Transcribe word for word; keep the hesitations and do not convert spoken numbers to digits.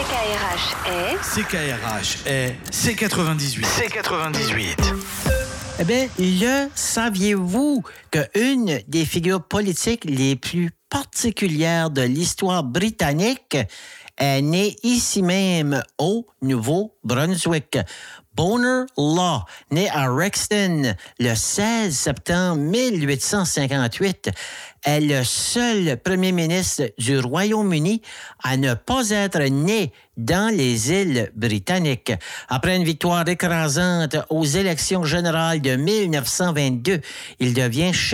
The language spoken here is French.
C K R H est... C K R H est C quatre-vingt-dix-huit. C quatre-vingt-dix-huit. Eh bien, le saviez-vous qu'une des figures politiques les plus particulières de l'histoire britannique est née ici même au Nouveau-Brunswick? Bonar Law, né à Rexton le seize septembre mille huit cent cinquante-huit, est le seul premier ministre du Royaume-Uni à ne pas être né dans les îles britanniques. Après une victoire écrasante aux élections générales de mille neuf cent vingt-deux, il devient chef